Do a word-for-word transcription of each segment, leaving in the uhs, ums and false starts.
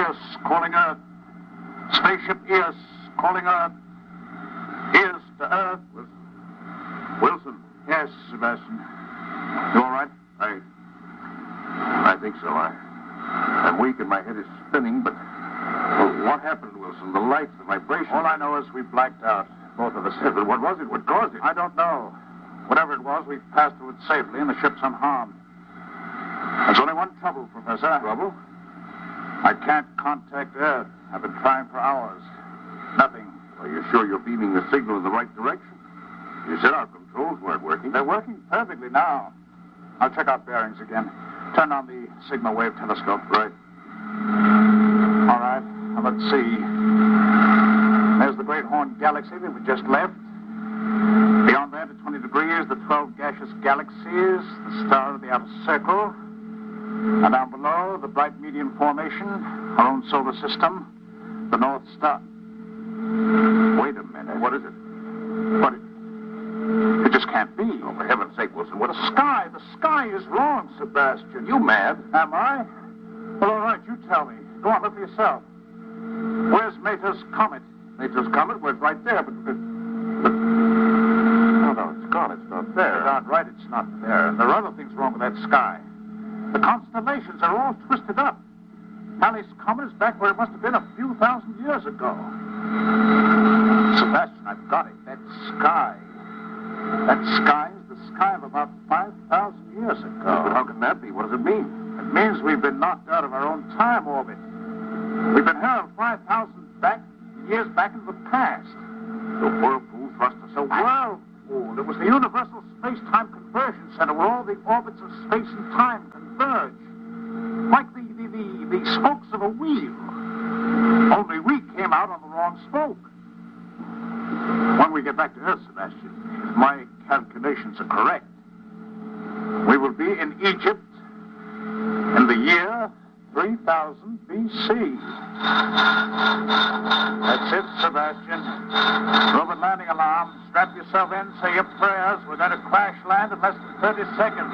Eos calling Earth. Spaceship Eos calling Earth. Eos to Earth. Wilson. Wilson. Yes, Sebastian. You all right? I... I think so. I... I'm weak and my head is spinning, but... Well, what happened, Wilson? The lights, the vibration... All I know is we blacked out. Both of us. Yeah, but what was it? What caused it? I don't know. Whatever it was, we passed through it safely and the ship's unharmed. There's only one trouble, Professor. Trouble? I can't contact Earth. I've been trying for hours. Nothing. Are you sure you're beaming the signal in the right direction? You said our controls weren't working. They're working perfectly now. I'll check out bearings again. Turn on the signal wave telescope. Right. All right. Now let's see. There's the Great Horn Galaxy that we just left. Beyond that, at twenty degrees, the twelve gaseous galaxies, the star of the outer circle. And down below, the bright median formation, our own solar system, the North Star. Wait a minute. What is it? But it, it just can't be. Oh, for heaven's sake, Wilson, what a... The sky, the sky is wrong, Sebastian. You mad? Am I? Well, all right, you tell me. Go on, look for yourself. Where's Mater's Comet? Nature's Comet? Well, it's right there, but... but, but... Oh, no, it's gone. It's not there. You're darn right it's not there. And there are other things wrong with that sky. The constellations are all twisted up. Halley's Comet is back where it must have been a few thousand years ago. Sebastian, I've got it. That sky. That sky is the sky of about five thousand years ago. But how can that be? What does it mean? It means we've been knocked out of our own time orbit. We've been hurled five thousand back, years back into the past. The whirlpool thrust us The away. whirlpool. It was the Universal Space-Time Conversion Center where all the orbits of space and time converge. Like the, the, the, the spokes of a wheel. Only we came out on the wrong spoke. When we get back to Earth, Sebastian, if my calculations are correct, we will be in Egypt in the year three thousand B C. That's it, Sebastian. Rover landing alarm. Strap yourself in, say your prayers. We're going to crash land in less than thirty seconds.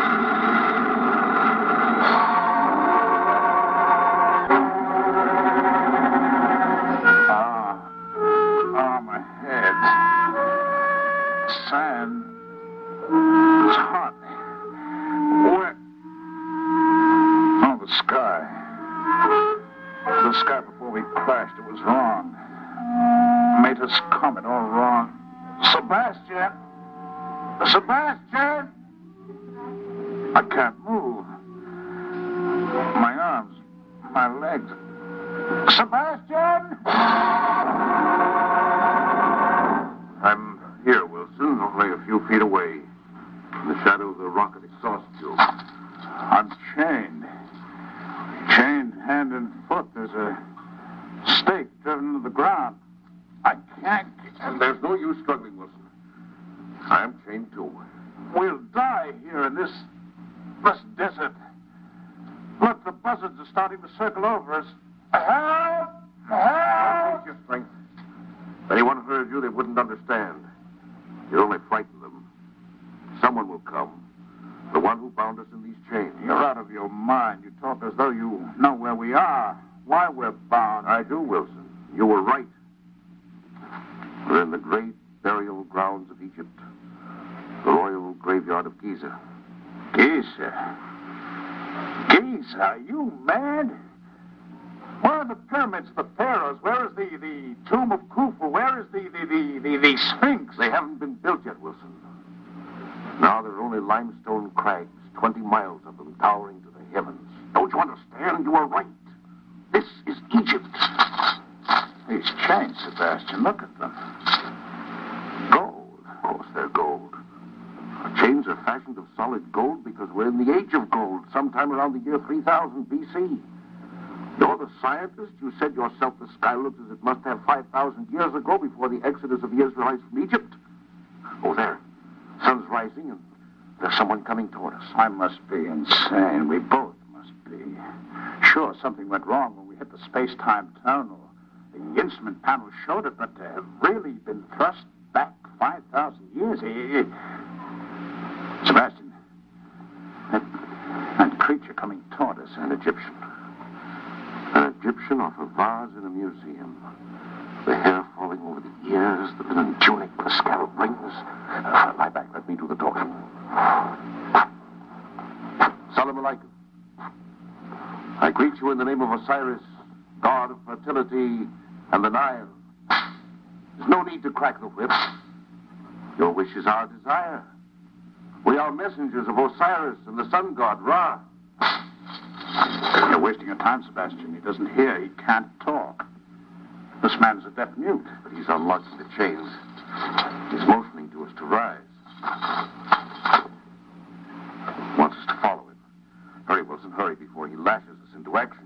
Ah. Oh, my head. Sand. It's hot. Where? Oh, the sky. The sky before we crashed. It was wrong. Mater's Comet, all wrong. Sebastian! Sebastian! I can't move. My arms, my legs. Sebastian! I'm here, Wilson, only a few feet away. In the shadow of the rocket exhaust tube. I'm chained. Chained hand and foot. There's a stake driven into the ground. I can't get... And there's no use struggling, Wilson. I'm chained too. We'll die here in this... this desert. Look, the buzzards are starting to circle over us. Help! Help! Take your strength. If anyone heard you, they wouldn't understand. You'd only frighten them. Someone will come. The one who bound us in these chains. You're out of your mind. You talk as though you know where we are, why we're bound. I do, Wilson. You were right. We're in the great burial grounds of Egypt. The royal graveyard of Giza. Giza? Giza? Are you mad? Where are the pyramids of the pharaohs? Where is the, the tomb of Khufu? Where is the, the, the, the, the Sphinx? They haven't been built yet, Wilson. Now there are only limestone crags, twenty miles of them towering to the heavens. Don't you understand? You are right. This is Egypt. These chains, Sebastian, look at them. Gold. Of course they're gold. Our chains are fashioned of solid gold because we're in the age of gold, sometime around the year three thousand B C. You're the scientist. You said yourself the sky looks as it must have five thousand years ago before the exodus of the Israelites from Egypt. Oh, there. Sun's rising, and there's someone coming toward us. I must be insane. We both must be. Sure, something went wrong when we hit the space-time tunnel. The instrument panel showed it, but to have really been thrust back five thousand years... It... Sebastian, that, that creature coming toward us, an Egyptian. An Egyptian off a vase in a museum. The hair falling over the ears, the linen tunic with the scarab rings. Uh, lie back, let me do the talking. Salam alaikum. I greet you in the name of Osiris, god of fertility and the Nile. There's no need to crack the whip. Your wish is our desire. We are messengers of Osiris and the sun god, Ra. You're wasting your time, Sebastian. He doesn't hear. He can't talk. This man's a deaf mute. But he's unlocking the chains. He's motioning to us to rise. Wants us to follow him. Hurry, Wilson, hurry before he lashes us into action.